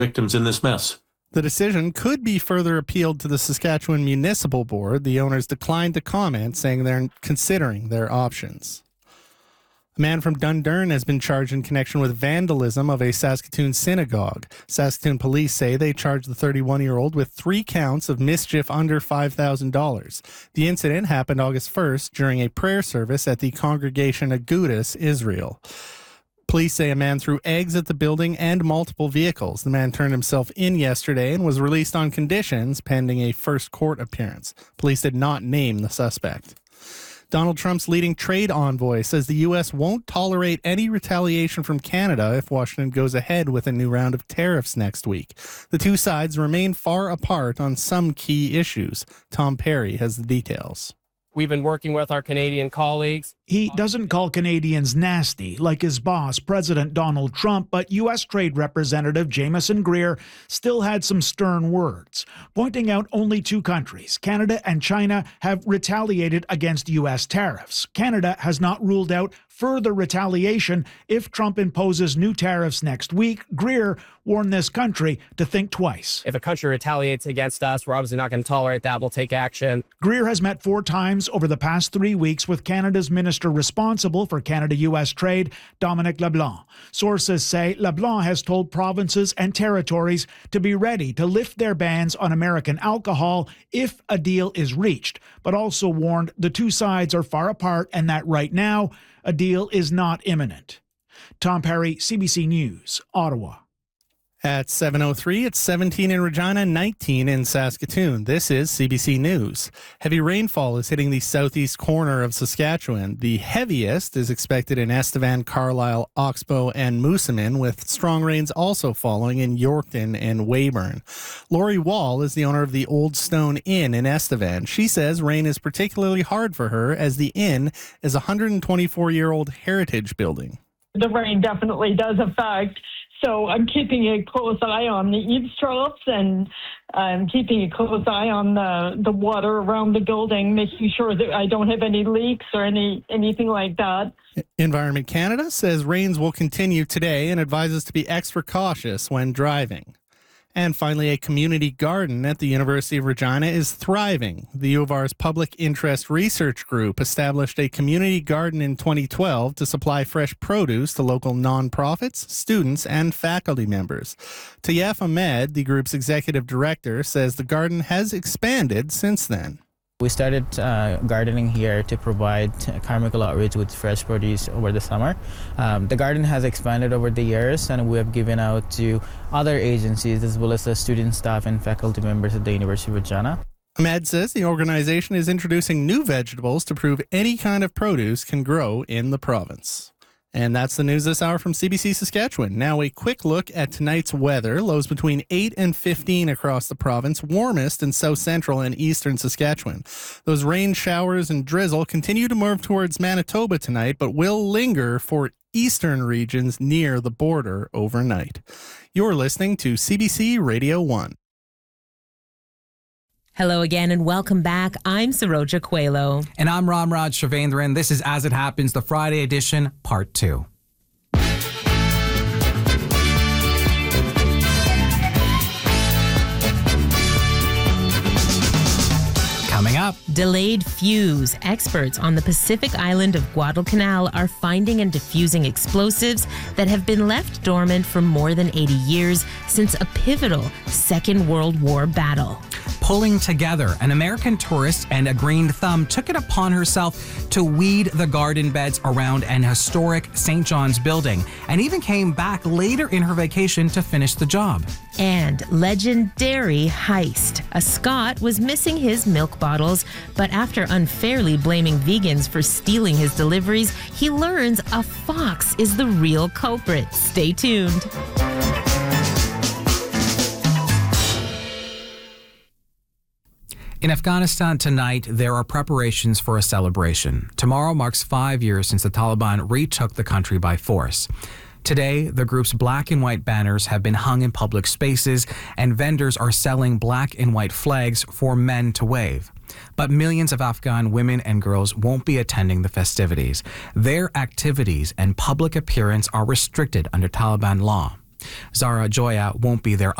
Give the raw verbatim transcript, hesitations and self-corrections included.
victims in this mess. The decision could be further appealed to the Saskatchewan Municipal Board. The owners declined to comment, saying they're considering their options. A man from Dundurn has been charged in connection with vandalism of a Saskatoon synagogue. Saskatoon police say they charged the thirty-one-year-old with three counts of mischief under five thousand dollars. The incident happened August first during a prayer service at the Congregation Agudas, Israel. Police say a man threw eggs at the building and multiple vehicles. The man turned himself in yesterday and was released on conditions pending a first court appearance. Police did not name the suspect. Donald Trump's leading trade envoy says the U S won't tolerate any retaliation from Canada if Washington goes ahead with a new round of tariffs next week. The two sides remain far apart on some key issues. Tom Perry has the details. We've been working with our Canadian colleagues. He doesn't call Canadians nasty like his boss, President Donald Trump, but U S Trade Representative Jameson Greer still had some stern words, pointing out only two countries, Canada and China, have retaliated against U S tariffs. Canada has not ruled out further retaliation if Trump imposes new tariffs next week. Greer warned this country to think twice. If a country retaliates against us, we're obviously not going to tolerate that. We'll take action. Greer has met four times over the past three weeks with Canada's minister responsible for Canada-U S trade, Dominic LeBlanc. Sources say LeBlanc has told provinces and territories to be ready to lift their bans on American alcohol if a deal is reached, but also warned the two sides are far apart and that right now, a deal is not imminent. Tom Perry, C B C News, Ottawa. At seven oh three, it's seventeen in Regina, nineteen in Saskatoon. This is C B C News. Heavy rainfall is hitting the southeast corner of Saskatchewan. The heaviest is expected in Estevan, Carlisle, Oxbow, and Moosomin, with strong rains also falling in Yorkton and Weyburn. Lori Wall is the owner of the Old Stone Inn in Estevan. She says rain is particularly hard for her as the inn is a one hundred twenty-four-year-old heritage building. The rain definitely does affect. So I'm keeping a close eye on the eavesdrops, and I'm keeping a close eye on the, the water around the building, making sure that I don't have any leaks or any anything like that. Environment Canada says rains will continue today and advises to be extra cautious when driving. And finally, a community garden at the University of Regina is thriving. The U of R's Public Interest Research Group established a community garden in twenty twelve to supply fresh produce to local nonprofits, students, and faculty members. Tayef Ahmed, the group's executive director, says the garden has expanded since then. We started uh, gardening here to provide Carmichael Outreach with fresh produce over the summer. Um, the garden has expanded over the years, and we have given out to other agencies as well as the student staff and faculty members at the University of Regina. Ahmed says the organization is introducing new vegetables to prove any kind of produce can grow in the province. And that's the news this hour from C B C Saskatchewan. Now a quick look at tonight's weather. Lows between eight and fifteen across the province. Warmest in south central and eastern Saskatchewan. Those rain showers and drizzle continue to move towards Manitoba tonight, but will linger for eastern regions near the border overnight. You're listening to C B C Radio one. Hello again and welcome back. I'm Saroja Coelho. And I'm Ramraj Shavendran. This is As It Happens, the Friday edition, part two. Coming up. Delayed fuse. Experts on the Pacific island of Guadalcanal are finding and defusing explosives that have been left dormant for more than eighty years since a pivotal Second World War battle. Pulling together, an American tourist and a green thumb took it upon herself to weed the garden beds around an historic Saint John's building and even came back later in her vacation to finish the job. And legendary heist. A Scot was missing his milk bottles, but after unfairly blaming vegans for stealing his deliveries, he learns a fox is the real culprit. Stay tuned. In Afghanistan tonight, there are preparations for a celebration. Tomorrow marks five years since the Taliban retook the country by force. Today, the group's black and white banners have been hung in public spaces, and vendors are selling black and white flags for men to wave. But millions of Afghan women and girls won't be attending the festivities. Their activities and public appearance are restricted under Taliban law. Zara Joya won't be there